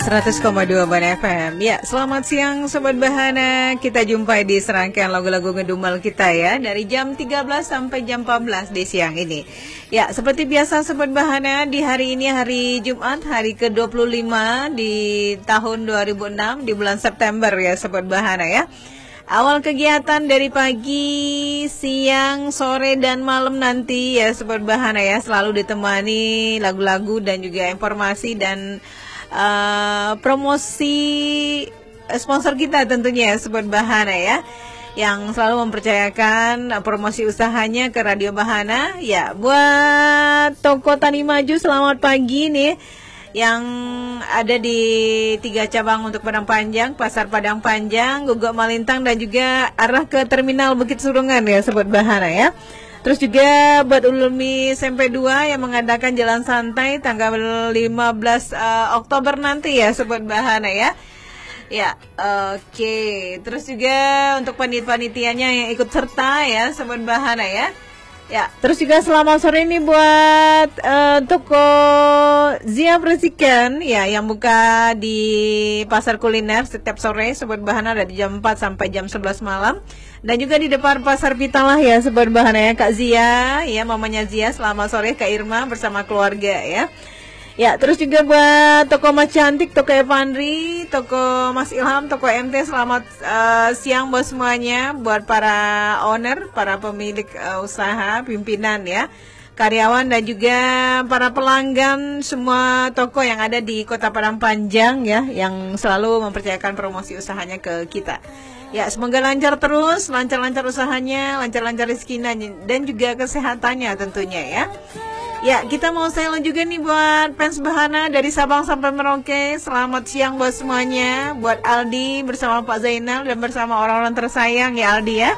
100,2 Ban FM. Ya, selamat siang Sobat Bahana. Kita jumpai di serangkaian lagu-lagu ngedumel kita ya, dari jam 13 sampai jam 14 di siang ini. Ya, seperti biasa Sobat Bahana, di hari ini hari Jumat, hari ke-25 di tahun 2006 di bulan September ya Sobat Bahana ya. Awal kegiatan dari pagi, siang, sore, dan malam nanti ya Sobat Bahana ya, selalu ditemani lagu-lagu dan juga informasi dan promosi sponsor kita tentunya ya Sobat Bahana ya, yang selalu mempercayakan promosi usahanya ke Radio Bahana. Ya, buat Toko Tani Maju selamat pagi nih, yang ada di 3 cabang untuk Padang Panjang, Pasar Padang Panjang, Guguk Malintang, dan juga arah ke Terminal Bukit Surungan ya Sobat Bahana ya. Terus juga buat Ulumi SMP 2 yang mengadakan jalan santai tanggal 15 Oktober nanti ya Sobat Bahana ya. Ya, oke. Terus juga untuk panitianya yang ikut serta ya Sobat Bahana ya. Ya, terus juga selamat sore ini buat toko Zia Persikan ya, yang buka di pasar kuliner setiap sore Sobat Bahana, dari jam 4 sampai jam 11 malam. Dan juga di depan pasar Pitalah ya Sobat Bahana ya, Kak Zia ya, mamanya Zia. Selamat sore Kak Irma bersama keluarga ya. Ya, terus juga buat toko Mas Cantik, toko Evandri, toko Mas Ilham, toko MT, selamat siang buat semuanya, buat para owner, para pemilik usaha, pimpinan ya, karyawan, dan juga para pelanggan semua toko yang ada di Kota Padang Panjang ya, yang selalu mempercayakan promosi usahanya ke kita. Ya, semoga lancar terus, lancar-lancar usahanya, lancar-lancar rezekinya, dan juga kesehatannya tentunya ya. Ya, kita mau sayang juga nih buat fans Bahana dari Sabang sampai Merauke. Selamat siang buat semuanya. Buat Aldi bersama Pak Zainal dan bersama orang-orang tersayang ya Aldi ya.